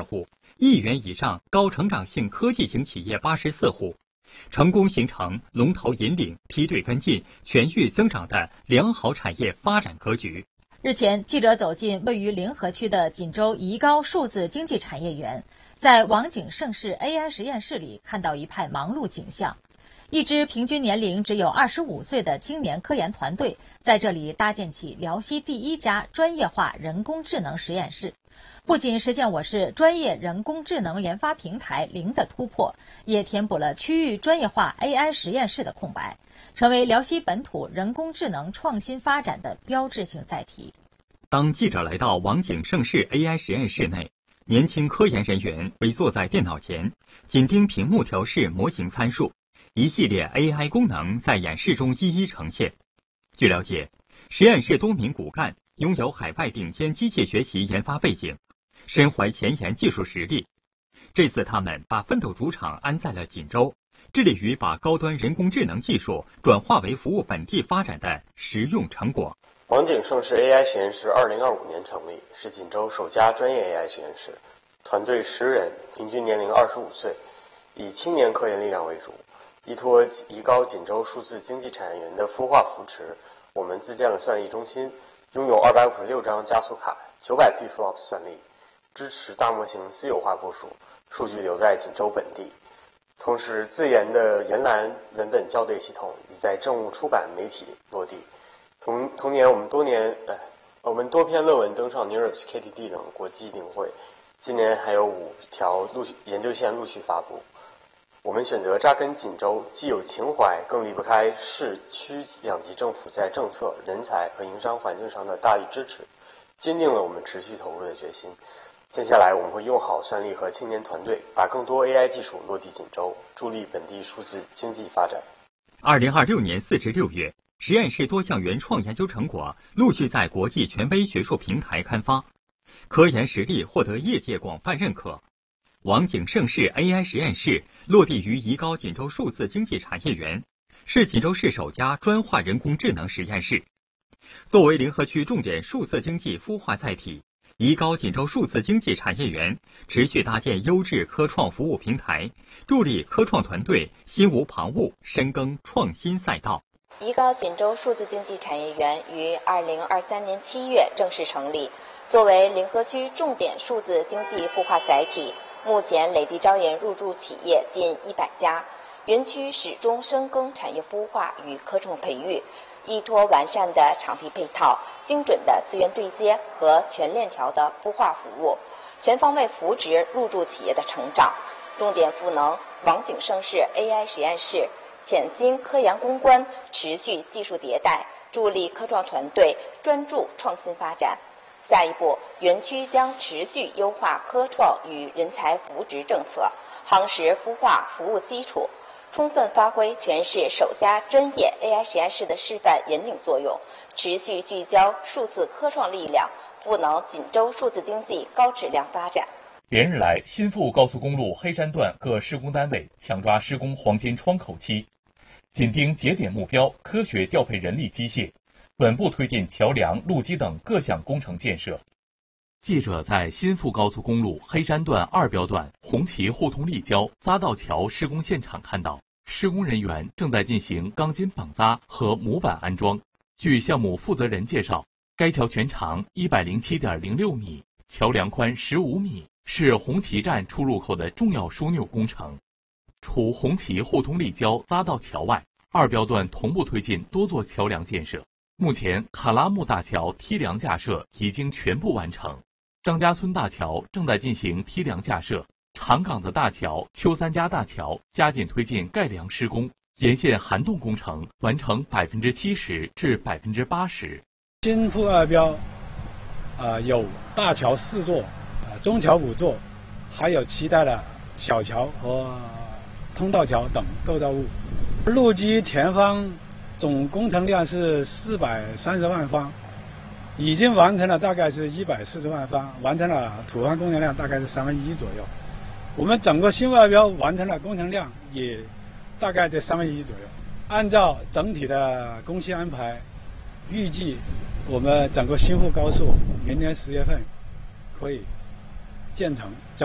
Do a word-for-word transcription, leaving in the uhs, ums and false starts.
户，亿元以上高成长性科技型企业八十四户，成功形成龙头引领、梯队跟进、全域增长的良好产业发展格局。 日前，记者走进位于临河区的锦州宜高数字经济产业园，在王景盛世 A I 实验室里看到一派忙碌景象。一支平均年龄只有二十五岁的青年科研团队，在这里搭建起辽西第一家专业化人工智能实验室。不仅实现我市专业人工智能研发平台零的突破，也填补了区域专业化 A I 实验室的空白，成为辽西本土人工智能创新发展的标志性载体。 当记者来到王景盛世 A I 实验室内，年轻科研人员围坐在电脑前，紧盯屏幕调试模型参数，一系列 A I 功能在演示中一一呈现。据了解，实验室多名骨干拥有海外顶尖机器学习研发背景，身怀前沿技术实力。这次他们把奋斗主场安在了锦州，致力于把高端人工智能技术转化为服务本地发展的实用成果。 王景盛世 A I 实验室二零二五年成立，是锦州首家专业 A I 实验室，团队十人，平均年龄二十五岁，以青年科研力量为主。依托宜高锦州数字经济产业园的孵化扶持，我们自建了算力中心，拥有二百五十六张加速卡、九百 P F L O P S 算力，支持大模型私有化部署，数据留在锦州本地。同时，自研的研蓝文本校对系统已在政务出版媒体落地。同同年，我们多年呃，我们多篇论文登上 NeurIPS K T D 等国际定会，今年还有五条陆续研究线陆续发布。我们选择扎根锦州，既有情怀，更离不开市区两级政府在政策、人才和营商环境上的大力支持，坚定了我们持续投入的决心。接下来，我们会用好算力和青年团队，把更多 A I 技术落地锦州，助力本地数字经济发展。 二零二六年四至六月，实验室多项原创研究成果陆续在国际权威学术平台刊发，科研实力获得业界广泛认可。王景盛世 A I 实验室落地于宜高锦州数字经济产业园，是锦州市首家专化人工智能实验室。作为临河区重点数字经济孵化载体，宜高锦州数字经济产业园持续搭建优质科创服务平台，助力科创团队心无旁骛，深耕创新赛道。 宜高锦州数字经济产业园于二零二三年七月正式成立，作为临河区重点数字经济孵化载体，目前累计招研入驻企业近一百家。园区始终深耕产业孵化与科创培育，依托完善的场地配套、精准的资源对接和全链条的孵化服务，全方位扶植入驻企业的成长，重点赋能王景盛世 A I 实验室，潜心科研攻关，持续技术迭代，助力科创团队专注创新发展。下一步，园区将持续优化科创与人才扶植政策，夯实孵化服务基础，充分发挥全市首家专业 A I 实验室的示范引领作用，持续聚焦数字科创力量，赋能锦州数字经济高质量发展。 连日来，新富高速公路黑山段各施工单位抢抓施工黄金窗口期，紧盯节点目标，科学调配人力机械，稳步推进桥梁、路基等各项工程建设。记者在新富高速公路黑山段二标段红旗互通立交匝道桥施工现场看到，施工人员正在进行钢筋绑扎和模板安装。据项目负责人介绍，该桥全长一百零七点零六米，桥梁宽十五米，是红旗站出入口的重要枢纽工程。除红旗互通立交匝道桥外，二标段同步推进多座桥梁建设。目前，卡拉木大桥梯梁架设已经全部完成，张家村大桥正在进行梯梁架设，长岗子大桥、邱三家大桥加紧推进盖梁施工，沿线涵洞工程完成百分之七十至百分之八十。 新富二标，啊、呃、有大桥四座，啊、呃、中桥五座，还有其他的小桥和通道桥等构造物。路基填方总工程量是四百三十万方，已经完成了大概是一百四十万方，完成了土方工程量大概是三分之一左右。我们整个新富二标完成了工程量也大概在三分之一左右。按照整体的工期安排，预计我们整个新富高速明年十月份可以建成。